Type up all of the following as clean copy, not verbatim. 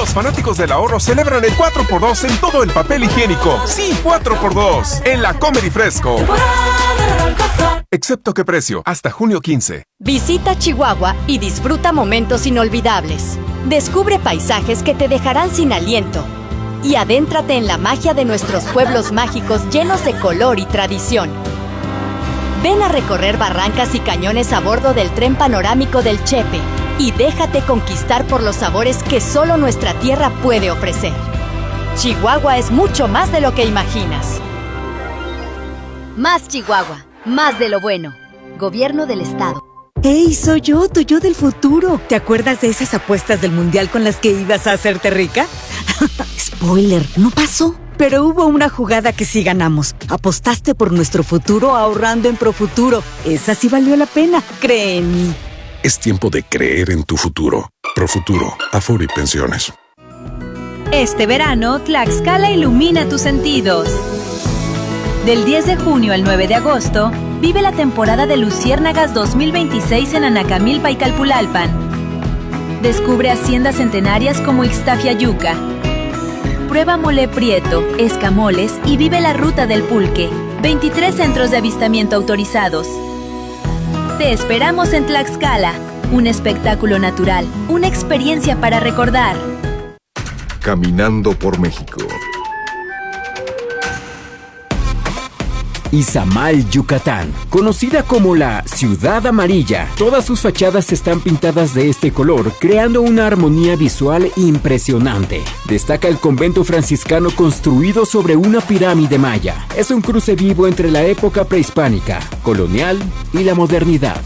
Los fanáticos del ahorro celebran el 4x2 en todo el papel higiénico. Sí, 4x2 en la Comer y Fresco. Excepto qué precio, hasta junio 15. Visita Chihuahua y disfruta momentos inolvidables. Descubre paisajes que te dejarán sin aliento. Y adéntrate en la magia de nuestros pueblos mágicos llenos de color y tradición. Ven a recorrer barrancas y cañones a bordo del tren panorámico del Chepe y déjate conquistar por los sabores que solo nuestra tierra puede ofrecer. Chihuahua es mucho más de lo que imaginas. Más Chihuahua, más de lo bueno. Gobierno del Estado. ¡Hey, soy yo, tu yo del futuro! ¿Te acuerdas de esas apuestas del mundial con las que ibas a hacerte rica? Spoiler, no pasó. Pero hubo una jugada que sí ganamos. Apostaste por nuestro futuro ahorrando en Profuturo. Esa sí valió la pena, cree en mí. Es tiempo de creer en tu futuro. Profuturo, Afore y Pensiones. Este verano, Tlaxcala ilumina tus sentidos. Del 10 de junio al 9 de agosto, vive la temporada de Luciérnagas 2026 en Anacamilpa y Calpulalpan. Descubre haciendas centenarias como Ixtafiayuca. Prueba mole prieto, escamoles y vive la ruta del pulque. 23 centros de avistamiento autorizados. Te esperamos en Tlaxcala. Un espectáculo natural, una experiencia para recordar. Caminando por México. Izamal, Yucatán, conocida como la Ciudad Amarilla. Todas sus fachadas están pintadas de este color, creando una armonía visual impresionante. Destaca el convento franciscano construido sobre una pirámide maya. Es un cruce vivo entre la época prehispánica, colonial y la modernidad.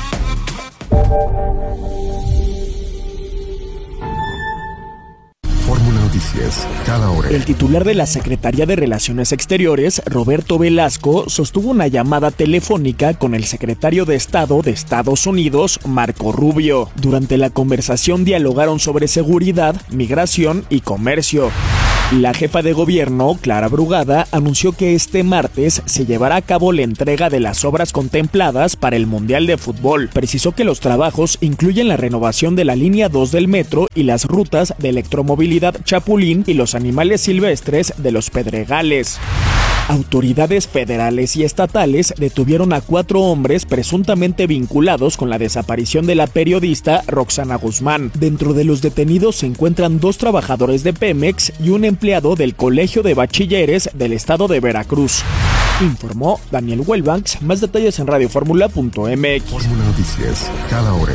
Fórmula Noticias, cada hora. El titular de la Secretaría de Relaciones Exteriores, Roberto Velasco, sostuvo una llamada telefónica con el secretario de Estado de Estados Unidos, Marco Rubio. Durante la conversación dialogaron sobre seguridad, migración y comercio. La jefa de gobierno, Clara Brugada, anunció que este martes se llevará a cabo la entrega de las obras contempladas para el Mundial de Fútbol. Precisó que los trabajos incluyen la renovación de la línea 2 del metro y las rutas de electromovilidad Chapulín y los animales silvestres de los Pedregales. Autoridades federales y estatales detuvieron a 4 hombres presuntamente vinculados con la desaparición de la periodista Roxana Guzmán. Dentro de los detenidos se encuentran 2 trabajadores de Pemex y un empleado del Colegio de Bachilleres del estado de Veracruz. Informó Daniel Huelbanks. Más detalles en radioformula.mx. Fórmula Noticias, cada hora.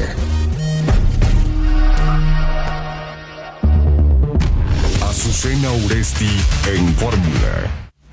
Azucena Uresti en Fórmula.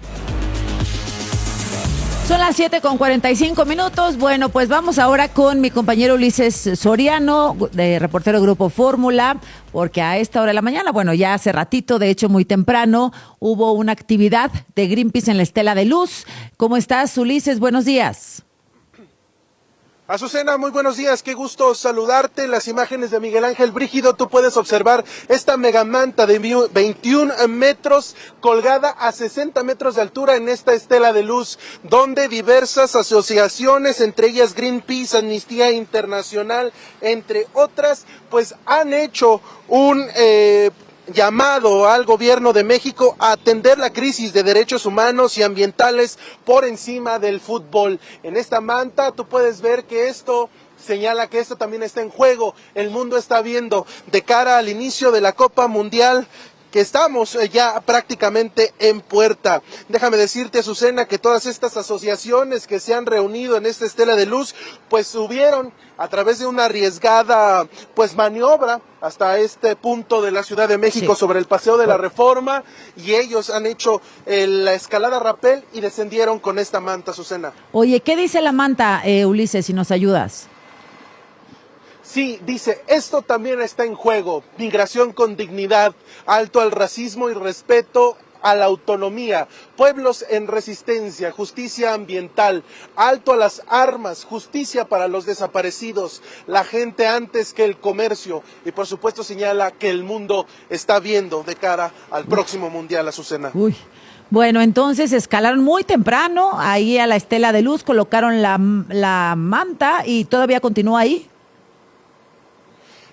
Son las 7:45. Bueno, pues vamos ahora con mi compañero Ulises Soriano, de reportero Grupo Fórmula, porque a esta hora de la mañana, bueno, ya hace ratito, de hecho muy temprano, hubo una actividad de Greenpeace en la Estela de Luz. ¿Cómo estás, Ulises? Buenos días. Azucena, muy buenos días, qué gusto saludarte. En las imágenes de Miguel Ángel Brígido tú puedes observar esta megamanta de 21 metros colgada a 60 metros de altura en esta estela de luz, donde diversas asociaciones, entre ellas Greenpeace, Amnistía Internacional, entre otras, pues han hecho un llamado al gobierno de México a atender la crisis de derechos humanos y ambientales por encima del fútbol. En esta manta tú puedes ver que esto señala que esto también está en juego. El mundo está viendo de cara al inicio de la Copa Mundial, que estamos ya prácticamente en puerta. Déjame decirte, Azucena, que todas estas asociaciones que se han reunido en esta estela de luz, pues subieron a través de una arriesgada pues maniobra hasta este punto de la Ciudad de México, sí, sobre el Paseo de la Reforma, y ellos han hecho la escalada rapel y descendieron con esta manta, Azucena. Oye, ¿qué dice la manta, Ulises, si nos ayudas? Sí, dice, esto también está en juego, migración con dignidad, alto al racismo y respeto a la autonomía, pueblos en resistencia, justicia ambiental, alto a las armas, justicia para los desaparecidos, la gente antes que el comercio, y por supuesto señala que el mundo está viendo de cara al próximo mundial, Azucena. Uy. Bueno, entonces escalaron muy temprano ahí a la estela de luz, colocaron la manta y todavía continúa ahí.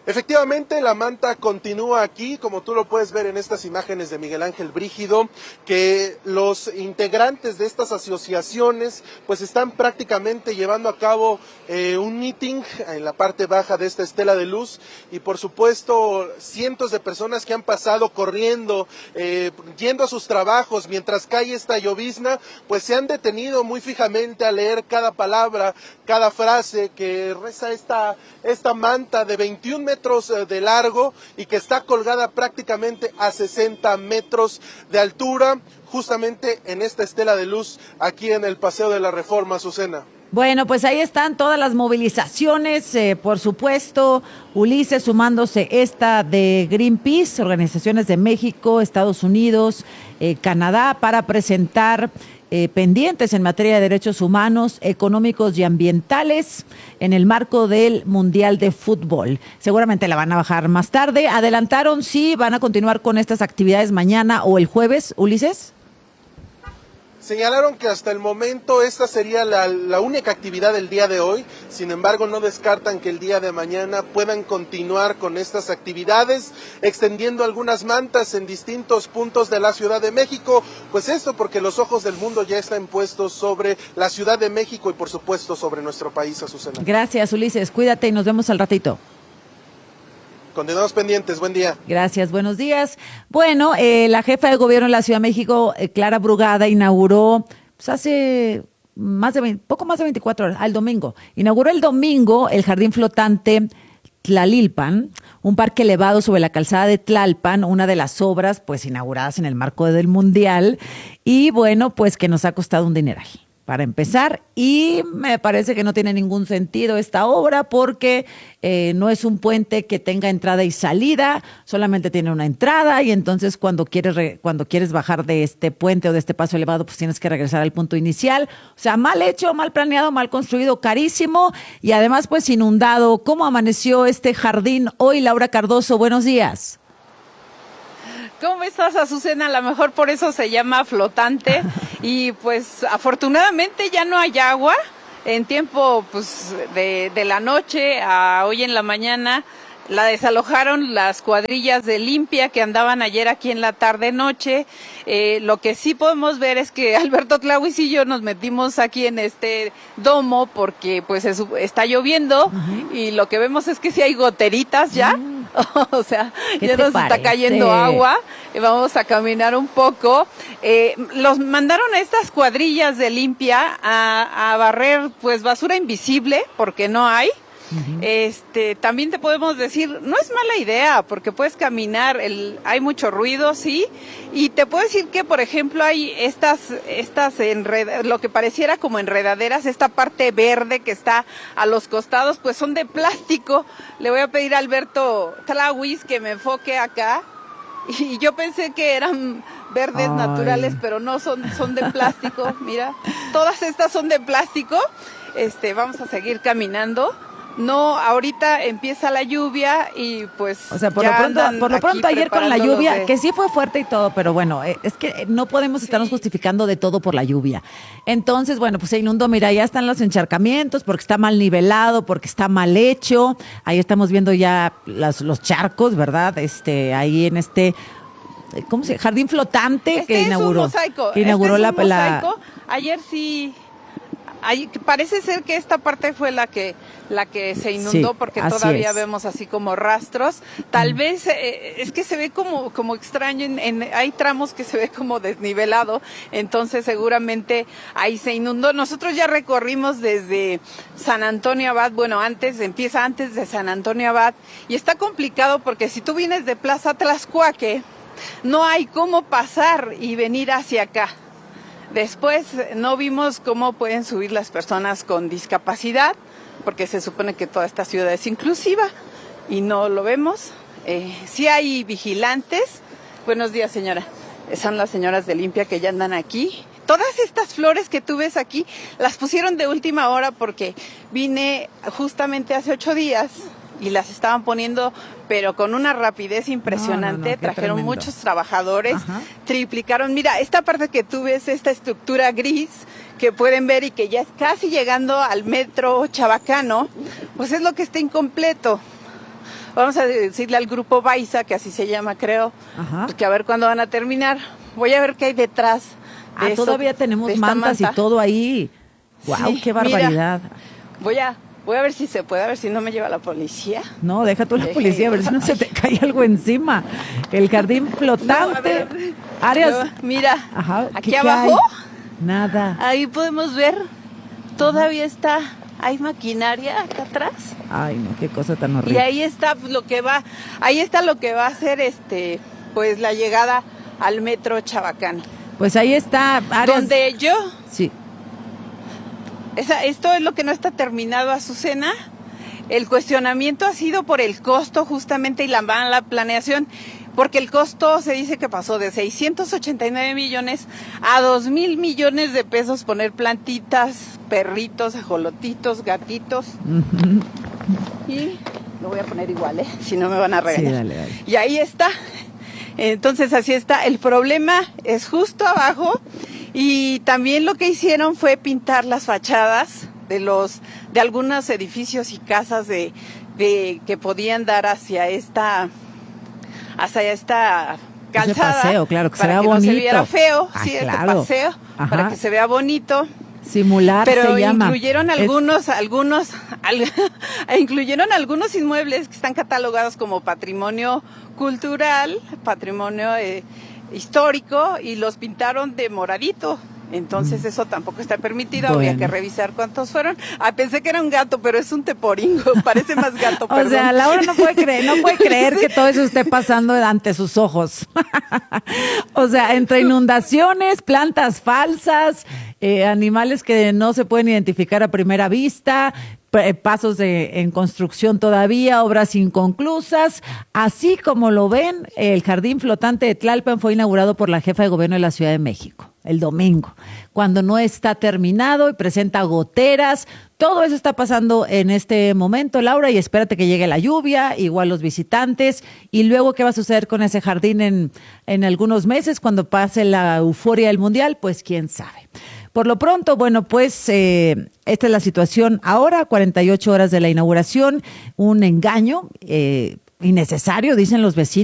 Efectivamente, la manta continúa aquí, como tú lo puedes ver en estas imágenes de Miguel Ángel Brígido, que los integrantes de estas asociaciones pues están prácticamente llevando a cabo un meeting en la parte baja de esta estela de luz, y por supuesto cientos de personas que han pasado corriendo, yendo a sus trabajos mientras cae esta llovizna, pues se han detenido muy fijamente a leer cada palabra, cada frase que reza esta manta de 21 metros de largo y que está colgada prácticamente a 60 metros de altura, justamente en esta estela de luz aquí en el Paseo de la Reforma, Azucena. Bueno, pues ahí están todas las movilizaciones, por supuesto, Ulises, sumándose esta de Greenpeace, organizaciones de México, Estados Unidos, Canadá, para presentar pendientes en materia de derechos humanos, económicos y ambientales en el marco del Mundial de Fútbol. Seguramente la van a bajar más tarde. Adelantaron si van a continuar con estas actividades mañana o el jueves, Ulises. Señalaron que hasta el momento esta sería la única actividad del día de hoy, sin embargo no descartan que el día de mañana puedan continuar con estas actividades, extendiendo algunas mantas en distintos puntos de la Ciudad de México, pues esto porque los ojos del mundo ya están puestos sobre la Ciudad de México y por supuesto sobre nuestro país, Azucena. Gracias, Ulises, cuídate y nos vemos al ratito. Continuamos pendientes, buen día. Gracias, buenos días. Bueno, la jefa de gobierno de la Ciudad de México, Clara Brugada, inauguró pues hace poco más de 24 horas, al domingo. Inauguró el domingo el jardín flotante Tlalilpan, un parque elevado sobre la calzada de Tlalpan, una de las obras pues inauguradas en el marco del Mundial, y bueno, pues que nos ha costado un dineral para empezar, y me parece que no tiene ningún sentido esta obra porque no es un puente que tenga entrada y salida, solamente tiene una entrada, y entonces cuando quieres bajar de este puente o de este paso elevado, pues tienes que regresar al punto inicial. O sea, mal hecho, mal planeado, mal construido, carísimo, y además pues inundado. ¿Cómo amaneció este jardín hoy, Laura Cardoso? Buenos días. ¿Cómo estás, Azucena? A lo mejor por eso se llama flotante y pues afortunadamente ya no hay agua. En tiempo pues de la noche a hoy en la mañana la desalojaron las cuadrillas de limpia que andaban ayer aquí en la tarde-noche. Lo que sí podemos ver es que Alberto Tlahuis y yo nos metimos aquí en este domo porque pues está lloviendo y lo que vemos es que sí hay goteritas ya. O sea, ya nos está cayendo agua. Vamos a caminar un poco. Los mandaron a estas cuadrillas de limpia a barrer pues basura invisible porque no hay. También te podemos decir, no es mala idea, porque puedes caminar, hay mucho ruido, sí, y te puedo decir que, por ejemplo, hay estas lo que pareciera como enredaderas, esta parte verde que está a los costados, pues son de plástico. Le voy a pedir a Alberto Tlahuis que me enfoque acá, y yo pensé que eran verdes naturales, pero no, son de plástico. Mira, todas estas son de plástico. Vamos a seguir caminando. No, ahorita empieza la lluvia y pues. O sea, por lo pronto ayer con la lluvia, que sí fue fuerte y todo, pero bueno, es que no podemos estarnos justificando de todo por la lluvia. Entonces, bueno, pues se inundó, mira, ya están los encharcamientos porque está mal nivelado, porque está mal hecho. Ahí estamos viendo ya los charcos, ¿verdad? Ahí en ¿cómo se llama? Jardín flotante que inauguró. Es un mosaico. Que inauguró es un mosaico. Ayer sí. Parece ser que esta parte fue la que se inundó, sí, porque todavía vemos así como rastros. Tal vez es que se ve como extraño, hay tramos que se ve como desnivelado, entonces seguramente ahí se inundó. Nosotros ya recorrimos desde San Antonio Abad, bueno, empieza antes de San Antonio Abad, y está complicado porque si tú vienes de Plaza Tlaxcuaque, no hay cómo pasar y venir hacia acá. Después no vimos cómo pueden subir las personas con discapacidad, porque se supone que toda esta ciudad es inclusiva y no lo vemos. Sí hay vigilantes. Buenos días, señora. Son las señoras de limpia que ya andan aquí. Todas estas flores que tú ves aquí las pusieron de última hora porque vine justamente hace 8 días y las estaban poniendo, pero con una rapidez impresionante. Trajeron tremendo. Muchos trabajadores, triplicaron. Mira, esta parte que tú ves, esta estructura gris que pueden ver y que ya es casi llegando al metro Chabacano, pues es lo que está incompleto. vamos a decirle al grupo Baiza, que así se llama, creo, pues que a ver cuándo van a terminar. Voy a ver qué hay detrás. Todavía tenemos mantas y todo ahí. Wow, sí, qué barbaridad. Mira, voy a ver si se puede, a ver si no me lleva la policía. No, deja tú la policía, a ver si no se te cae algo encima. El jardín flotante. Áreas. Mira, aquí abajo. Nada. Ahí podemos ver, todavía hay maquinaria acá atrás. Ay, no, qué cosa tan horrible. Y ahí está lo que va a ser pues la llegada al metro Chabacán. Pues ahí está, áreas. Donde yo. Sí. Esto es lo que no está terminado, Azucena. El cuestionamiento ha sido por el costo justamente y la mala planeación, porque el costo se dice que pasó de 689 millones a 2,000 millones de pesos poner plantitas, perritos, ajolotitos, gatitos. Y lo voy a poner igual, si no me van a regañar. Sí, dale. Y ahí está. Entonces así está. El problema es justo abajo. Y también lo que hicieron fue pintar las fachadas de algunos edificios y casas que podían dar hacia esta calzada. Ese paseo, claro, que se vea bonito. Para que no se viera feo, claro. este paseo, para que se vea bonito. Simular pero se llama. Incluyeron incluyeron algunos inmuebles que están catalogados como patrimonio cultural, patrimonio histórico, y los pintaron de moradito. Entonces eso tampoco está permitido. Habría que revisar cuántos fueron. Pensé que era un gato, pero es un teporingo, parece más gato. O sea, Laura no puede creer que todo eso esté pasando ante sus ojos. O sea, entre inundaciones, plantas falsas, animales que no se pueden identificar a primera vista, pasos en construcción todavía, obras inconclusas. Así como lo ven, el jardín flotante de Tlalpan fue inaugurado por la jefa de gobierno de la Ciudad de México el domingo, cuando no está terminado y presenta goteras. Todo eso está pasando en este momento, Laura, y espérate que llegue la lluvia, igual los visitantes, y luego qué va a suceder con ese jardín en algunos meses, cuando pase la euforia del Mundial, pues quién sabe. Por lo pronto, bueno, pues esta es la situación ahora, 48 horas de la inauguración, un engaño innecesario, dicen los vecinos.